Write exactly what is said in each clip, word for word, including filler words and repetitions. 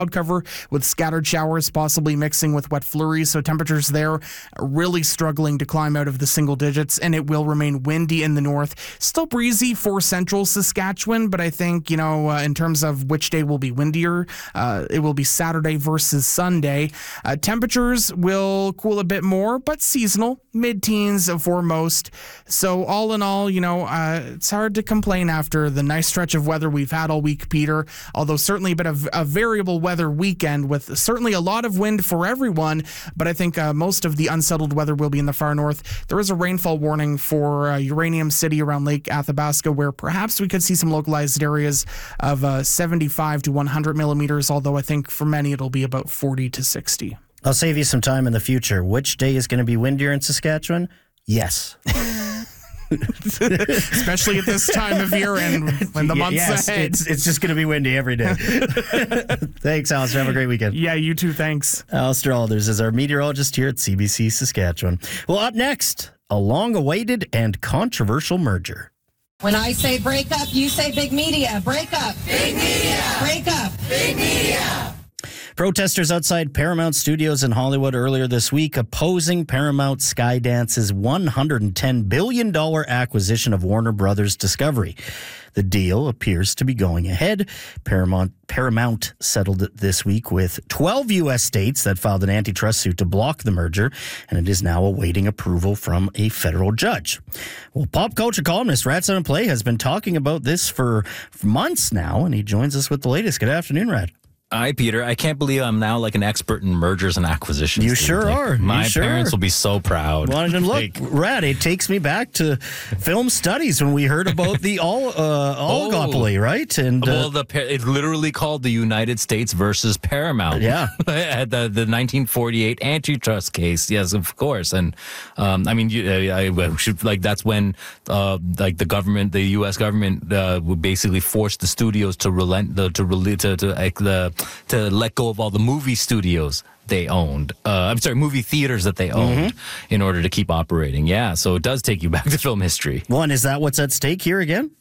cloud cover with scattered showers possibly mixing with wet flurries. So temperatures there really struggling to climb out of the single digits, and it will remain windy in the north. Still breezy for central Saskatchewan, but I think, you know, uh, in terms of which day will be windier, uh, it will be Saturday versus Sunday. Uh, temperatures will cool a bit more, but seasonal, mid-teens for most. So all in all, you know, uh, it's hard to complain after the nice stretch of weather we've had all week, Peter, although certainly a bit of a variable weather weekend with certainly a lot of wind for everyone, but I think uh, most of the unsettled weather will be in the far north. There is a rainfall warning for uh, Uranium City around Lake Athabasca, where perhaps we could see some localized areas of uh, seventy-five to one hundred millimeters, although I think for many it'll be about forty to sixty. I'll save you some time in the future. Which day is going to be windier in Saskatchewan? Yes. Especially at this time of year and when the months yes, ahead. It's, it's just going to be windy every day. Thanks, Alistair. Have a great weekend. Yeah, you too. Thanks. Alistair Alders is our meteorologist here at C B C Saskatchewan. Well, up next, a long-awaited and controversial merger. When I say break up, you say big media. Break up. Big media. Break up. Big media. Protesters outside Paramount Studios in Hollywood earlier this week opposing Paramount Skydance's one hundred ten billion dollars acquisition of Warner Brothers Discovery. The deal appears to be going ahead. Paramount Paramount settled it this week with twelve U S states that filed an antitrust suit to block the merger, and it is now awaiting approval from a federal judge. Well, pop culture columnist Rad Seven Play has been talking about this for months now, and he joins us with the latest. Good afternoon, Rad. Hi, Peter. I can't believe I'm now like an expert in mergers and acquisitions. You dude. sure like, are. My you sure parents are. will be so proud. Well, and look, like, Rad, it takes me back to film studies when we heard about the all uh, oligopoly, oh. right? And uh, well, the it's literally called the United States versus Paramount. Yeah, the the nineteen forty-eight antitrust case. Yes, of course. And um, I mean, you, I, I should like that's when uh, like the government, the U S government, uh, would basically force the studios to relent the to relate to, to like the to let go of all the movie studios they owned. Uh, I'm sorry, movie theaters that they owned mm-hmm. in order to keep operating. Yeah, so it does take you back to film history. One, is that what's at stake here again?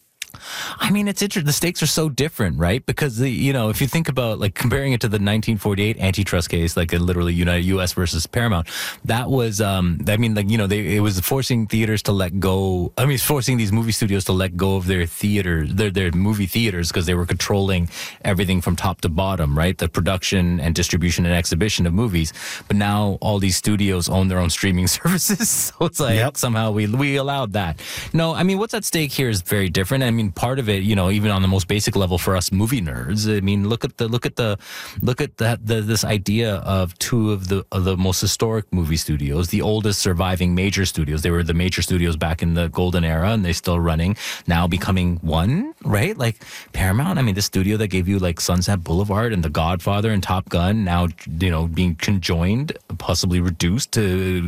I mean, it's interesting. The stakes are so different, right? Because, the, you know, if you think about, like, comparing it to the nineteen forty-eight antitrust case, like, literally United U S versus Paramount, that was, um, I mean, like, you know, they it was forcing theaters to let go, I mean, it's forcing these movie studios to let go of their theaters, their, their movie theaters, because they were controlling everything from top to bottom, right? The production and distribution and exhibition of movies. But now all these studios own their own streaming services. So it's like, yep. somehow we, we allowed that. No, I mean, what's at stake here is very different. I mean, I mean, part of it, you know, even on the most basic level for us movie nerds. I mean, look at the look at the look at that the, this idea of two of the of the most historic movie studios, the oldest surviving major studios. They were the major studios back in the golden era, and they're still running. Now becoming one, right? Like Paramount. I mean, the studio that gave you like Sunset Boulevard and The Godfather and Top Gun, now you know being conjoined, possibly reduced to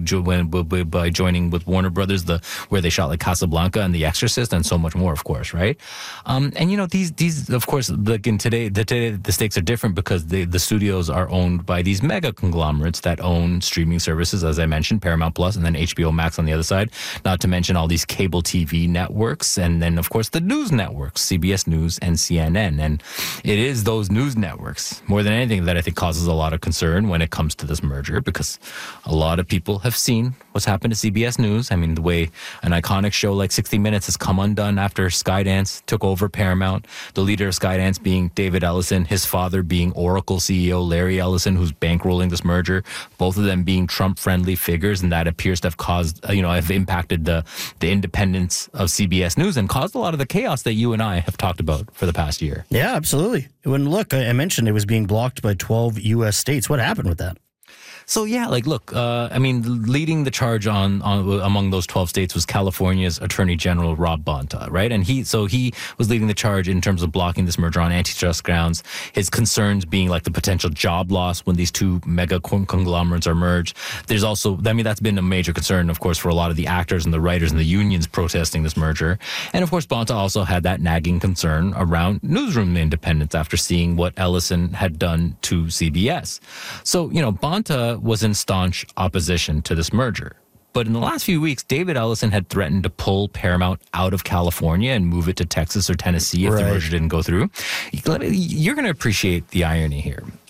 by joining with Warner Brothers, the where they shot like Casablanca and The Exorcist and so much more, of course, right? Um, and you know these these of course like in today the today the stakes are different because the the studios are owned by these mega conglomerates that own streaming services, as I mentioned, Paramount Plus and then H B O Max on the other side. Not to mention all these cable T V networks, and then of course the news networks, C B S News and C N N. And it is those news networks more than anything that I think causes a lot of concern when it comes to this merger, because a lot of people have seen what's happened to C B S News. I mean, the way an iconic show like sixty minutes has come undone after Skydance took over Paramount, the leader of Skydance being David Ellison, his father being Oracle C E O Larry Ellison, who's bankrolling this merger, both of them being Trump-friendly figures, and that appears to have caused, you know, have impacted the, the independence of C B S News and caused a lot of the chaos that you and I have talked about for the past year. Yeah, absolutely. When, look, I mentioned it was being blocked by twelve U S states. What happened with that? So, yeah, like, look, uh, I mean, leading the charge on, on among those twelve states was California's Attorney General Rob Bonta, right? And he, so he was leading the charge in terms of blocking this merger on antitrust grounds. His concerns being like the potential job loss when these two mega conglomerates are merged. There's also, I mean, that's been a major concern, of course, for a lot of the actors and the writers and the unions protesting this merger. And of course, Bonta also had that nagging concern around newsroom independence after seeing what Ellison had done to C B S. So, you know, Bonta was in staunch opposition to this merger. But in the last few weeks, David Ellison had threatened to pull Paramount out of California and move it to Texas or Tennessee if right. the merger didn't go through. You're going to appreciate the irony here.